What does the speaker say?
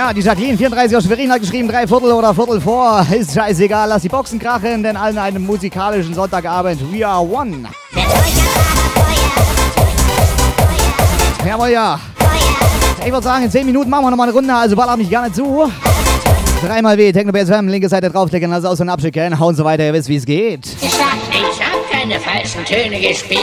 Ja, die Jacqueline 34 aus Schwerin hat geschrieben, 3/4 oder Viertel vor. Ist scheißegal, lass die Boxen krachen, denn allen einen musikalischen Sonntagabend. We are one. Jawohl, ja. Ich würde sagen, in 10 Minuten machen wir nochmal eine Runde, also baller mich gar nicht zu. 3 W, Techno-BSM, linke Seite draufklicken, also aus und abschicken, hauen so weiter, ihr wisst, wie es geht. Ich hab keine falschen Töne gespielt.